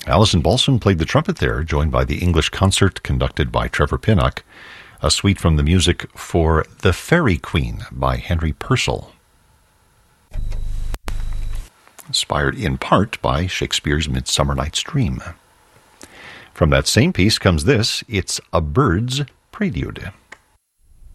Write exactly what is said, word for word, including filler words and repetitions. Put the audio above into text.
Alison Balson played the trumpet there, joined by the English concert conducted by Trevor Pinnock, a suite from the music for The Fairy Queen by Henry Purcell, inspired in part by Shakespeare's Midsummer Night's Dream. From that same piece comes this, it's A Bird's Prelude.